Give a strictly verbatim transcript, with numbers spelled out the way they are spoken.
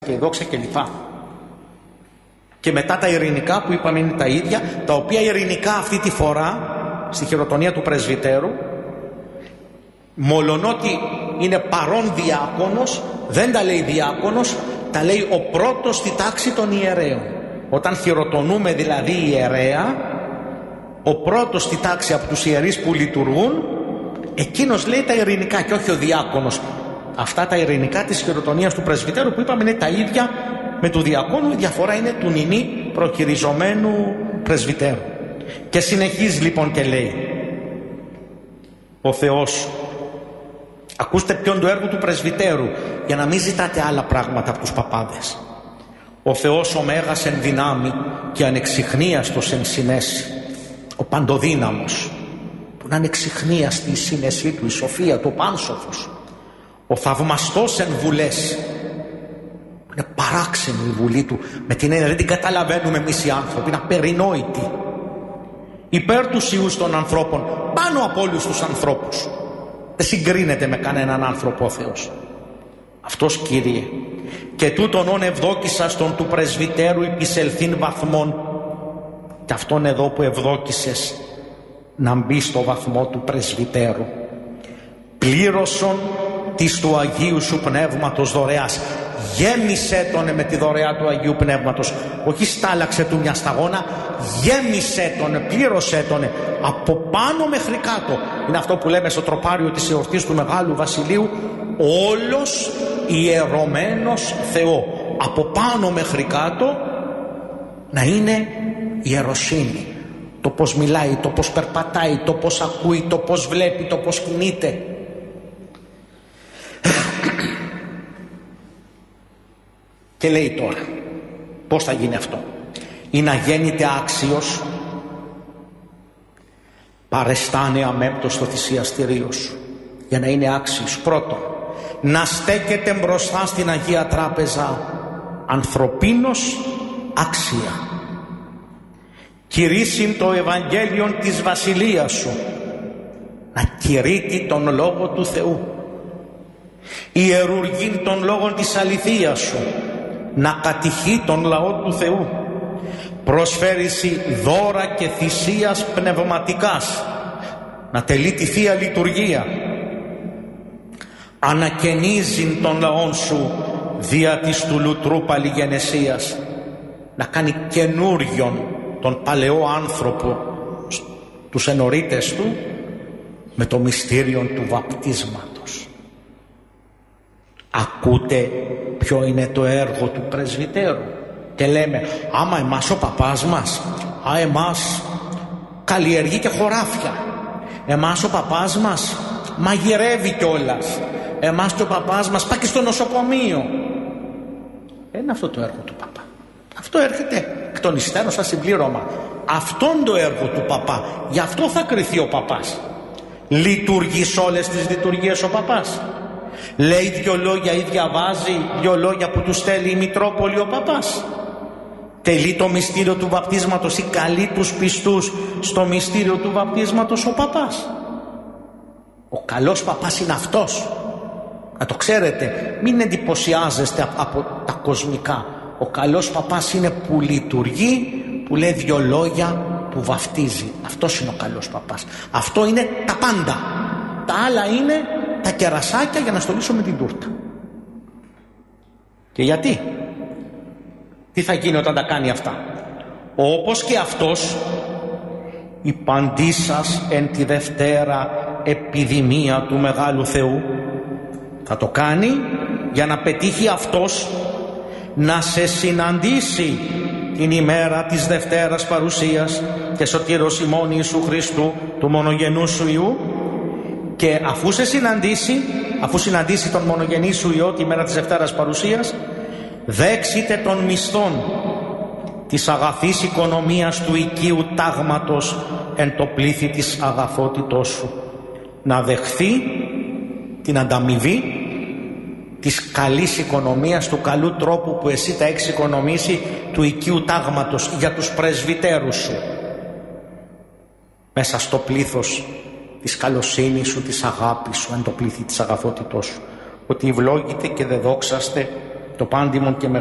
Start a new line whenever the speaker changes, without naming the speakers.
και η δόξα κλπ. Και μετά τα ειρηνικά που είπαμε είναι τα ίδια, τα οποία ειρηνικά αυτή τη φορά στη χειροτονία του πρεσβυτέρου, μολονότι είναι παρόν διάκονος, δεν τα λέει διάκονος, τα λέει ο πρώτος στη τάξη των ιερέων. Όταν χειροτονούμε δηλαδή ιερέα, ο πρώτος στη τάξη από τους ιερείς που λειτουργούν, εκείνος λέει τα ειρηνικά και όχι ο διάκονος. Αυτά τα ειρηνικά της χειροτονίας του πρεσβυτέρου που είπαμε είναι τα ίδια με του διακόνου, η διαφορά είναι του νηνί προκυριζομένου πρεσβυτέρου. Και συνεχίζει λοιπόν και λέει ο Θεός, ακούστε ποιον το έργο του πρεσβυτέρου για να μην ζητάτε άλλα πράγματα από τους παπάδες. Ο Θεός ο Μέγας εν δυνάμει και ανεξιχνίαστος εν συνέση, ο παντοδύναμος που είναι ανεξιχνίαστη η σύνεσή του, η σοφία του, ο πάνσοφος, ο θαυμαστός εν βουλές, είναι παράξενη η βουλή του, με την έννοια δεν την καταλαβαίνουμε εμείς οι άνθρωποι, είναι απερινόητη, υπέρ τους ιούς των ανθρώπων, πάνω από όλους τους ανθρώπους, δεν συγκρίνεται με κανέναν άνθρωπο ο Θεός. Αυτός Κύριε, και τούτον όν ευδόκησας τον του πρεσβυτέρου υπησελθήν βαθμών, και αυτόν εδώ που ευδόκησες να μπει στο βαθμό του πρεσβυτέρου, πλήρωσον της του Αγίου Σου Πνεύματος δωρεάς. Γέμισε τον με τη δωρεά του Αγίου Πνεύματος, όχι στάλαξε του μια σταγόνα, γέμισε τον, πλήρωσε τον από πάνω μέχρι κάτω. Είναι αυτό που λέμε στο τροπάριο της εορτής του Μεγάλου Βασιλείου, όλος ιερωμένος Θεό, από πάνω μέχρι κάτω να είναι ιεροσύνη. Το πως μιλάει, το πως περπατάει, το πως ακούει, το πως βλέπει, το πως κινείται. Και λέει τώρα πως θα γίνει αυτό. Ή να γέννηται άξιος, παρεστάνε αμέμπτος στο θυσιαστηρίο Σου, για να είναι άξιος. Πρώτον, να στέκεται μπροστά στην Αγία Τράπεζα ανθρωπίνος άξια, κηρύσσιν το Ευαγγέλιον της Βασιλείας Σου, να κηρύττει τον Λόγο του Θεού, ιερουργήν τον Λόγον της αληθείας Σου, να κατηχεί τον λαό του Θεού, προσφέρηση δώρα και θυσίας πνευματικάς, να τελεί τη Θεία Λειτουργία, ανακαινίζειν τον λαόν Σου δια της του λουτρού παλιγενεσίας, να κάνει καινούριον τον παλαιό άνθρωπο, τους ενορίτες του, με το μυστήριο του βαπτίσματος. Ακούτε ποιο είναι το έργο του πρεσβυτέρου? Και λέμε, άμα εμάς ο παπάς μας, α εμάς καλλιεργεί και χωράφια, εμάς ο παπάς μας μαγειρεύει κιόλας, εμάς και ο παπάς μας πάει και στο νοσοκομείο. Είναι αυτό το έργο του παπά. Αυτό έρχεται εκ των υστέρων σαν συμπλήρωμα. Αυτόν το έργο του παπά, γι' αυτό θα κριθεί ο παπάς. Λειτουργεί σε όλες τις λειτουργίες ο παπάς? Λέει δυο λόγια ή διαβάζει δυο λόγια που του στέλνει η Μητρόπολη ο παπάς? Τελεί το μυστήριο του βαπτίσματος ή καλεί τους πιστούς στο μυστήριο του βαπτίσματος ο παπάς? Ο καλός παπάς είναι αυτός, να το ξέρετε, μην εντυπωσιάζεστε από τα κοσμικά. Ο καλός παπάς είναι που λειτουργεί, που λέει δυο λόγια, που βαφτίζει. Αυτός είναι ο καλός παπάς. Αυτό είναι τα πάντα. Τα άλλα είναι τα κερασάκια για να στολίσουμε την τούρτα. Και γιατί? Τι θα γίνει όταν τα κάνει αυτά? Όπως και αυτός, η παντή σας εν τη Δευτέρα επιδημία του Μεγάλου Θεού, θα το κάνει για να πετύχει αυτός να σε συναντήσει την ημέρα της Δευτέρας παρουσίας και σωτήρος ημών Ιησού Χριστού, του μονογενού Σου Υιού, και αφού σε συναντήσει, αφού συναντήσει τον μονογενή Σου Υιό τη μέρα της Δευτέρας παρουσίας, δέξετε τον μισθόν της αγαθής οικονομίας του οικείου τάγματος εν το πλήθη της αγαθότητός Σου, να δεχθεί την ανταμοιβή της καλής οικονομίας, του καλού τρόπου που εσύ τα έχεις οικονομήσει, του οικείου τάγματος για τους πρεσβυτέρους Σου, μέσα στο πλήθος της καλοσύνης Σου, της αγάπης Σου, εν το πλήθη της αγαθότητός Σου, ότι ευλόγητε και δεδόξαστε το πάντιμον και